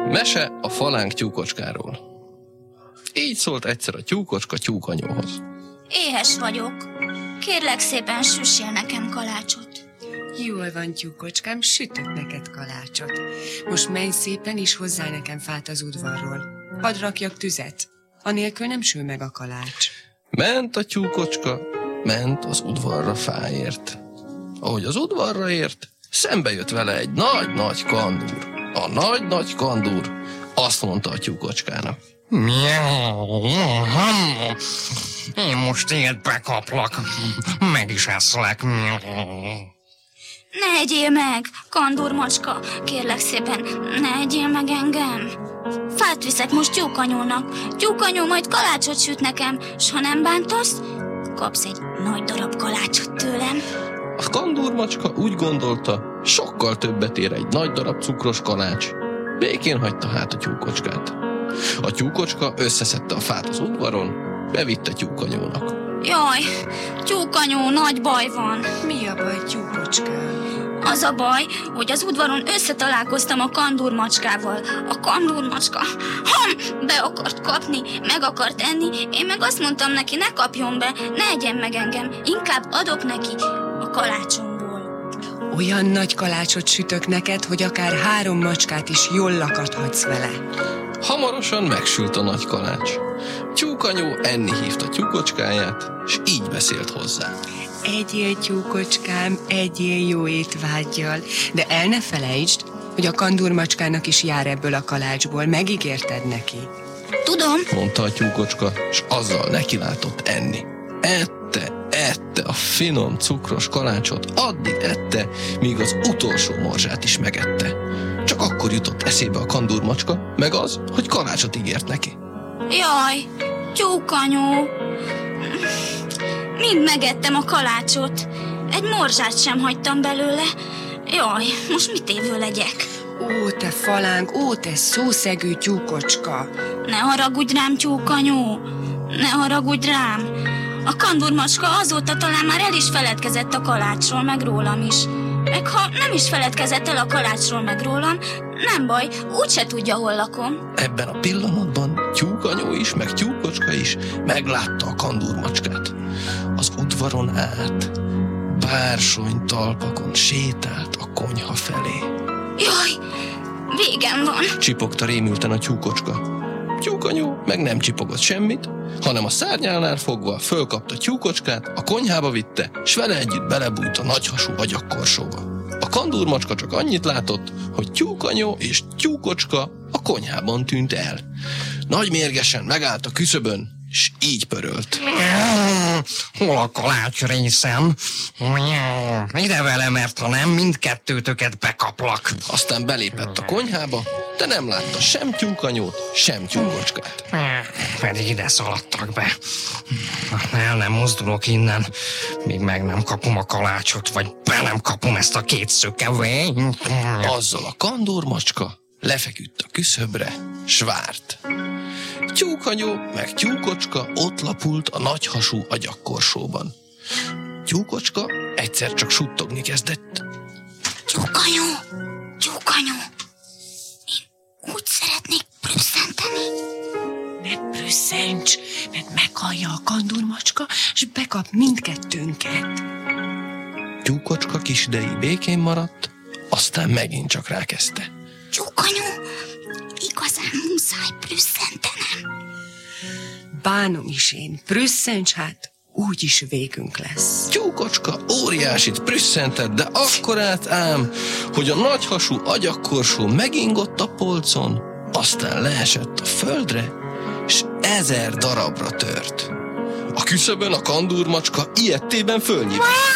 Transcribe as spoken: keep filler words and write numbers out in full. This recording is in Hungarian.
Mese a falánk tyúkocskáról. Így szólt egyszer a tyúkocska tyúkanyóhoz. Éhes vagyok. Kérlek szépen, süssél nekem kalácsot. Jól van, tyúkocskám, sütök neked kalácsot. Most menj szépen, és hozzá nekem fát az udvarról. Hadd rakjak tüzet. Anélkül nem sül meg a kalács. Ment a tyúkocska, ment az udvarra fáért. Ahogy az udvarra ért, szembe jött vele egy nagy-nagy kandúr. A nagy-nagy kandúr azt mondta a tyúkocskának. Én most ilyet bekaplak, meg is eszlek. Ne egyél meg, kandúr macska, kérlek szépen, ne egyél meg engem. Fát viszek most tyúkanyónak, tyúkanyó majd kalácsot süt nekem, s ha nem bántasz, kapsz egy nagy darab kalácsot tőlem. A kandúrmacska úgy gondolta, sokkal többet ér egy nagy darab cukros kalács. Békén hagyta hát a tyúkocskát. A tyúkocska összeszedte a fát az udvaron, bevitte tyúkanyónak. Jaj, tyúkanyó, nagy baj van. Mi a baj, tyúkocskám? Az a baj, hogy az udvaron összetalálkoztam a kandúrmacskával. A kandúrmacska ham, be akart kapni, meg akart enni, én meg azt mondtam neki, ne kapjon be, ne egyen meg engem, inkább adok neki a kalácsomból. Olyan nagy kalácsot sütök neked, hogy akár három macskát is jól lakathatsz vele. Hamarosan megsült a nagy kalács. Tyúkanyó enni hívta tyúkocskáját, és így beszélt hozzá. Egyél, tyúkocskám, egyél jó étvággyal, de el ne felejtsd, hogy a kandúrmacskának is jár ebből a kalácsból, megígérted neki. Tudom, Mondta a tyúkocska, és azzal nekilátott enni. Ette, ette a finom, cukros kalácsot, addig ette, míg az utolsó morzsát is megette. Csak akkor jutott eszébe a kandúrmacska, meg az, hogy kalácsot ígért neki. jaj, tyúkanyó, mind megettem a kalácsot, egy morzsát sem hagytam belőle. Jaj, most mit évő legyek? Ó, te falánk, ó, te szószegű tyúkocska! Ne haragudj rám, tyúkanyó, ne haragudj rám. A kandúrmacska azóta talán már el is feledkezett a kalácsról, meg rólam is. Meg ha nem is feledkezett el a kalácsról, meg rólam, nem baj, úgyse tudja, hol lakom. Ebben a pillanatban tyúkanyó is, meg tyúkocska is meglátta a kandúrmacskát. Az udvaron át, bársony talpakon sétált a konyha felé. Jaj, végem van. Csipogta rémülten a tyúkocska. Tyúkanyó meg nem csipogott semmit, hanem a szárnyánál fogva fölkapta tyúkocskát, a konyhába vitte, s vele együtt belebújt a nagyhasú agyagkorsóba. A kandúrmacska csak annyit látott, hogy tyúkanyó és tyúkocska a konyhában tűnt el. Nagy mérgesen megállt a küszöbön, s így pörölt. Hol a kalács részem? Ide vele, mert ha nem, mindkettőtöket bekaplak. Aztán belépett a konyhába, de nem látta sem tyúkanyót, sem tyúkocskát. Pedig ide szaladtak be. El nem mozdulok innen, míg meg nem kapom a kalácsot, vagy be nem kapom ezt a két szökevényt. Azzal a kandúrmacska lefeküdt a küszöbre, s várt. Tyúkanyó meg tyúkocska ott lapult a nagyhasú agyagkorsóban. Tyúkocska egyszer csak suttogni kezdett. Tyúkanyó, tyúkanyó, én úgy szeretnék prüsszenteni. Ne prüsszents, mert meghallja a kandúrmacska, és bekap mindkettőnket. Tyúkocska kis ideig békén maradt, aztán megint csak rákezdte. Tyúkanyó, igazán muszáj prüsszentenem. Bánom is én, prüsszents, hát úgyis végünk lesz. Tyúkocska óriásit prüsszentett, de akkorát ám, hogy a nagyhasú agyagkorsó megingott a polcon, aztán leesett a földre, s ezer darabra tört. A küszöbön a kandúrmacska ilyettében fölnyílt.